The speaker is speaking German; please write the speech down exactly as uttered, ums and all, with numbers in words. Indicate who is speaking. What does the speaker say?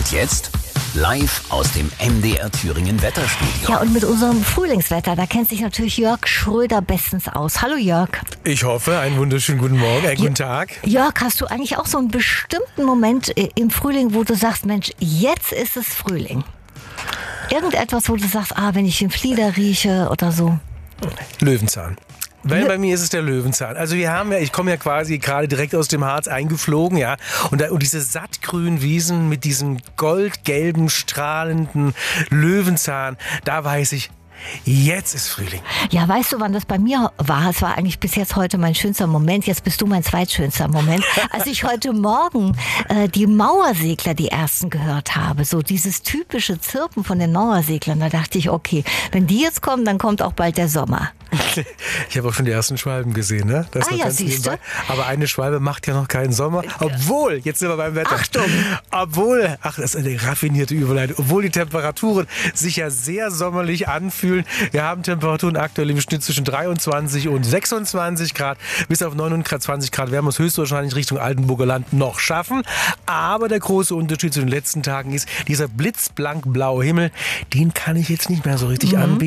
Speaker 1: Und jetzt live aus dem M D R Thüringen Wetterstudio.
Speaker 2: Ja, und mit unserem Frühlingswetter, da kennt sich natürlich Jörg Schröder bestens aus. Hallo Jörg.
Speaker 3: Ich hoffe, einen wunderschönen guten Morgen, äh, guten Tag.
Speaker 2: Jörg, hast du eigentlich auch so einen bestimmten Moment äh, im Frühling, wo du sagst, Mensch, jetzt ist es Frühling? Irgendetwas, wo du sagst, ah, wenn ich den Flieder rieche oder so?
Speaker 3: Löwenzahn. Weil
Speaker 2: Lö-
Speaker 3: bei mir ist es der Löwenzahn. Also wir haben ja, ich komme ja quasi gerade direkt aus dem Harz eingeflogen, ja. Und, da, und diese sattgrünen Wiesen mit diesem goldgelben, strahlenden Löwenzahn, da weiß ich, jetzt ist Frühling.
Speaker 2: Ja, weißt du, wann das bei mir war? Es war eigentlich bis jetzt heute mein schönster Moment. Jetzt bist du mein zweitschönster Moment. Als ich heute Morgen äh, die Mauersegler, die ersten gehört habe, so dieses typische Zirpen von den Mauerseglern, da dachte ich, okay, wenn die jetzt kommen, dann kommt auch bald der Sommer.
Speaker 3: Ich habe auch schon die ersten Schwalben gesehen, ne? Das
Speaker 2: Ah
Speaker 3: noch
Speaker 2: ja,
Speaker 3: ganz
Speaker 2: siehst du?
Speaker 3: nebenbei. Aber eine Schwalbe macht ja noch keinen Sommer. Obwohl, jetzt sind wir beim Wetter.
Speaker 2: Achtung!
Speaker 3: Obwohl, ach, das ist eine raffinierte Überleitung. Obwohl die Temperaturen sich ja sehr sommerlich anfühlen. Wir haben Temperaturen aktuell im Schnitt zwischen dreiundzwanzig und sechsundzwanzig Grad. Bis auf neunundzwanzig Grad werden wir es höchstwahrscheinlich Richtung Altenburger Land noch schaffen. Aber der große Unterschied zu den letzten Tagen ist, dieser blitzblank blaue Himmel, den kann ich jetzt nicht mehr so richtig
Speaker 2: Mhm.
Speaker 3: anbieten.